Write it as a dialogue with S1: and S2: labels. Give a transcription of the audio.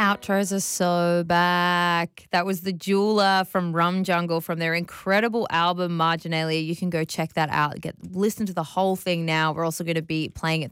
S1: Outros are so back. That was the Jeweler from Rum Jungle from their incredible album Marginalia. You can go check that out. Listen to the whole thing now. We're also going to be playing it